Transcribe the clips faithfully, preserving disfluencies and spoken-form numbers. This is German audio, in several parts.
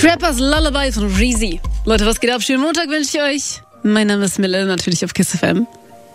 Trappers Lullaby von Reezy. Leute, was geht ab? Schönen Montag wünsche ich euch. Mein Name ist Mille, natürlich auf KISS F M.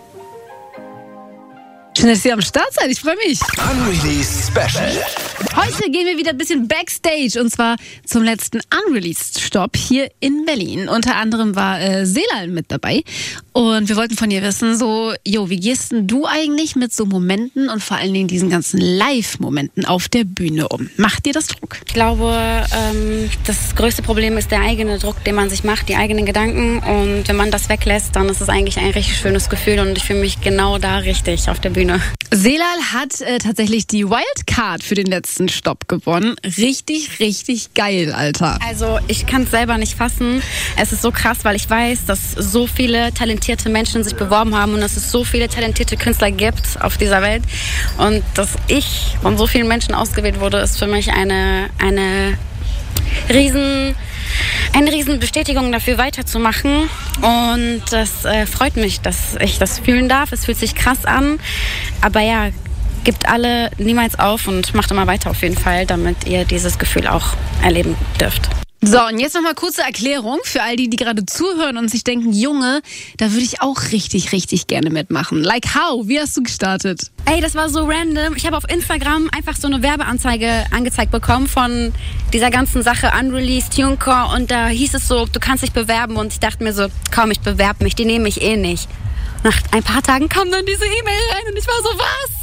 Schön, dass ihr am Start seid. Ich freue mich. Unreleased Special. Heute gehen wir wieder ein bisschen Backstage und zwar zum letzten Unreleased-Stopp hier in Berlin. Unter anderem war äh, Selal mit dabei und wir wollten von ihr wissen, so, jo, wie gehst denn du eigentlich mit so Momenten und vor allen Dingen diesen ganzen Live-Momenten auf der Bühne um? Macht dir das Druck? Ich glaube, ähm, das größte Problem ist der eigene Druck, den man sich macht, die eigenen Gedanken, und wenn man das weglässt, dann ist es eigentlich ein richtig schönes Gefühl und ich fühle mich genau da richtig auf der Bühne. Selal hat äh, tatsächlich die Wildcard für den letzten Stopp gewonnen. Richtig, richtig geil, Alter. Also ich kann es selber nicht fassen. Es ist so krass, weil ich weiß, dass so viele talentierte Menschen sich beworben haben und dass es so viele talentierte Künstler gibt auf dieser Welt. Und dass ich von so vielen Menschen ausgewählt wurde, ist für mich eine, eine riesen... eine riesen Bestätigung dafür, weiterzumachen, und das äh, freut mich, dass ich das fühlen darf. Es fühlt sich krass an, aber ja, gebt alle niemals auf und macht immer weiter auf jeden Fall, damit ihr dieses Gefühl auch erleben dürft. So, und jetzt nochmal kurze Erklärung für all die, die gerade zuhören und sich denken, Junge, da würde ich auch richtig, richtig gerne mitmachen. Like how? Wie hast du gestartet? Ey, das war so random. Ich habe auf Instagram einfach so eine Werbeanzeige angezeigt bekommen von dieser ganzen Sache Unreleased TuneCore, und da hieß es so, du kannst dich bewerben, und ich dachte mir so, komm, ich bewerbe mich, die nehmen mich eh nicht. Nach ein paar Tagen kam dann diese E-Mail rein und ich war so, was?